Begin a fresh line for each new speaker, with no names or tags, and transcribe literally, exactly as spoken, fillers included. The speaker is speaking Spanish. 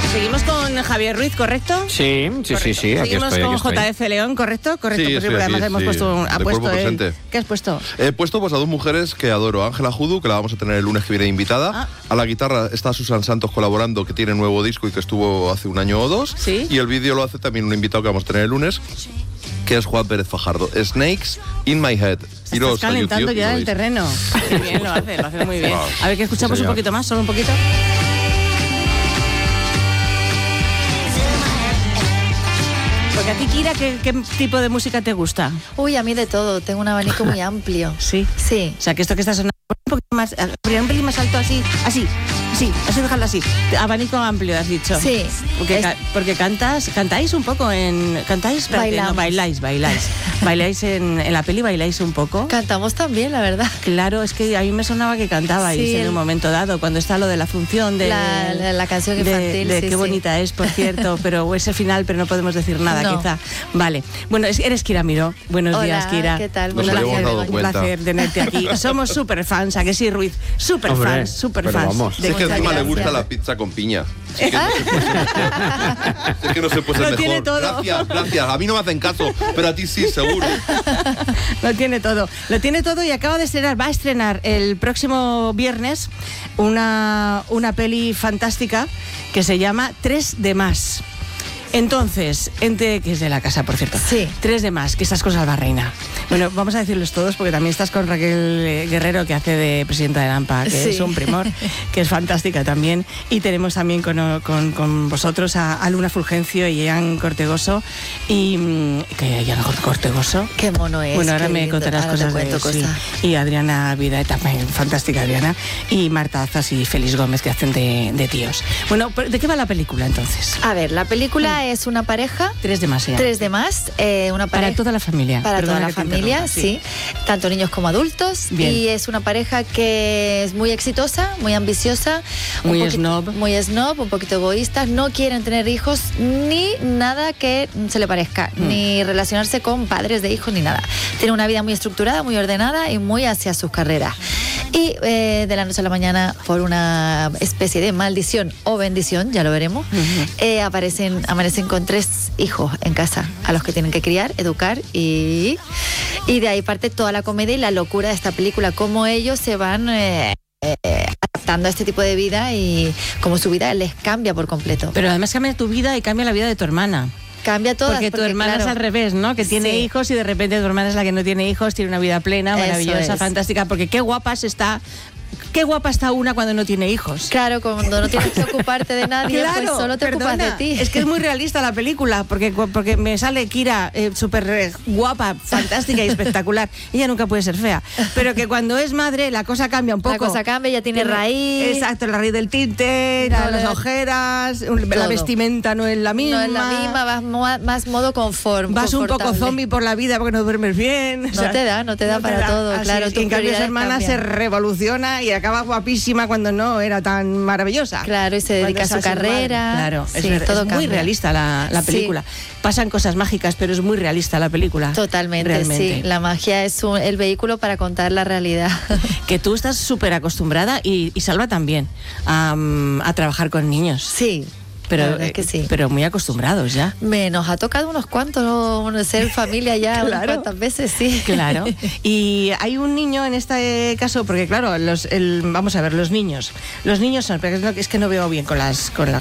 Seguimos con Javier Ruiz, ¿correcto?
Sí, sí, sí, sí. Aquí
Seguimos
estoy,
con
aquí estoy.
J F León, ¿correcto? Correcto,
Sí,
pues
estoy
porque
aquí,
además hemos
sí,
puesto un, ha
de
puesto
cuerpo
él.
presente.
¿Qué has puesto?
He puesto pues a dos mujeres que adoro. Ángela Judu, que la vamos a tener el lunes que viene invitada.
Ah.
A la guitarra está Susan Santos colaborando, que tiene nuevo disco y que estuvo hace un año o dos.
Sí.
Y el vídeo lo hace también un invitado que vamos a tener el lunes, que es Juan Pérez Fajardo. Snakes in my head. Iros
Estás
a
calentando
YouTube y
ya
lo
el
veis.
terreno. Qué bien lo hace, lo hace muy bien.
Wow.
A ver, que escuchamos
Sí,
un
señor.
poquito más, solo un poquito. Porque a ti, Kira, ¿qué, qué tipo de música te gusta?
Uy, a mí de todo, tengo un abanico muy amplio.
Sí.
Sí.
O sea, que esto que está sonando un poquito más, un pelín más alto, así, así, así, así, dejarlo así. Abanico amplio, has dicho.
Sí.
Porque,
Es-
ca- porque cantas, cantáis un poco en, cantáis, espérate, no,
Bailamos.
bailáis, bailáis, bailáis en, en la peli, bailáis un poco.
Cantamos también, la verdad.
Claro, es que a mí me sonaba que cantabais
Sí,
en
el-
un momento dado, cuando está lo de la función de
La- la- la canción
de-
infantil,
de
sí,
qué
sí.
bonita es, por cierto, pero es el final, pero no podemos decir nada,
No.
quizá. Vale, bueno, es- eres Kira Miró. Buenos
Hola,
días, Kira.
¿qué tal?
Nos
Buenos
habíamos
días,
dado
Begoña.
Un
cuenta.
placer tenerte aquí. Somos súper fans, ¿a que sí, Ruiz? Súper
Hombre,
fans, súper
pero
fans.
vamos.
Si es que
Muchas
encima le
gracias.
gusta la pizza con piña. Si es que no se puede ser mejor. Si es que no se puede ser
Lo tiene
mejor.
todo.
Gracias, gracias. A mí no me hacen caso, pero a ti sí, seguro.
Lo tiene todo. Lo tiene todo y acaba de estrenar, va a estrenar el próximo viernes una, una peli fantástica que se llama Tres de Más. Entonces, entre, que es de la casa, por cierto.
Sí.
Tres de Más, que estás con Salva Reina. Bueno, vamos a decirlos todos porque también estás con Raquel eh, Guerrero, que hace de presidenta de AMPA, que
Sí.
es un primor, que es fantástica también. Y tenemos también con, con, con vosotros a, a Luna Fulgencio y Ian Cortegoso. Y mm, que Ian Cortegoso.
Qué mono es.
Bueno, ahora
qué
me
lindo.
contarás
Ahora te
cosas de
cuento
sí.
cosas.
Y Adriana Vida, también fantástica Adriana. Y Marta Azas y Félix Gómez, que hacen de, de tíos. Bueno, ¿de qué va la película entonces?
A ver, la película es una pareja,
Tres de Más. se llama.
tres de más, eh, una
Para
pareja.
toda la familia.
Para
Perdona
toda la
que te
familia,
interrumpa,
sí. Tanto niños como adultos.
Bien.
Y es una pareja que es muy exitosa, muy ambiciosa. un
Muy
poquito-
snob.
Muy snob, un poquito egoístas. No quieren tener hijos ni nada que se le parezca.
Mm.
Ni relacionarse con padres de hijos ni nada. Tienen una vida muy estructurada, muy ordenada y muy hacia sus carreras. Y eh, de la noche a la mañana, por una especie de maldición o bendición, ya lo veremos,
Ujú.
eh, aparecen, amanecen con tres hijos en casa, a los que tienen que criar, educar y, y de ahí parte toda la comedia y la locura de esta película, cómo ellos se van eh, eh, adaptando a este tipo de vida y cómo su vida les cambia por completo.
Pero además cambia tu vida y cambia la vida de tu hermana.
Cambia todo.
Porque tu hermana es al revés, ¿no? Que tiene
Sí.
hijos y de repente tu hermana es la que no tiene hijos, tiene una vida plena,
Eso
maravillosa,
es.
fantástica. Porque qué guapa se está... Qué guapa está una cuando no tiene hijos.
Claro, cuando no tienes que ocuparte de nadie, pues solo te
perdona.
ocupas de ti.
Es que es muy realista la película, porque, porque me sale Kira eh, súper eh, guapa, fantástica y espectacular. Ella nunca puede ser fea. Pero que cuando es madre la cosa cambia un poco.
La cosa cambia, ya tiene raíz.
Exacto, la raíz del tinte,
Claro.
las ojeras, la
Todo.
vestimenta no es la misma.
No es la misma, vas mo- más modo confort.
Vas un poco
confortable.
zombie por la vida porque no duermes bien.
No te da, no te da para todo,
Así
claro,
es.
tus
Y en cambio su
prioridades
hermana se
cambian.
revoluciona y acaba guapísima cuando no era tan maravillosa.
Claro, y se dedica
Cuando
a
es
su
así, madre.
carrera.
Claro, es,
Sí,
ver-
todo
es muy
cambia.
realista la, la
Sí.
película. Pasan cosas mágicas, pero es muy realista la película.
Totalmente,
Realmente.
sí. La magia es un- el vehículo para contar la realidad.
Que tú estás súper acostumbrada y, y Salva también a, mm, a trabajar con niños.
Sí,
Pero,
la verdad es que
eh,
sí.
pero muy acostumbrados ya.
Me nos ha tocado unos cuantos, ¿no? Ser familia ya unas
Claro.
cuantas veces, sí.
Claro. Y hay un niño en este caso, porque claro, los, el, vamos a ver, los niños. Los niños son, pero es que no veo bien con las, con la,